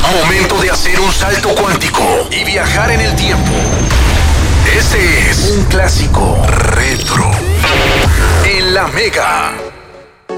Momento de hacer un salto cuántico y viajar en el tiempo. Este es un clásico retro en La Mega.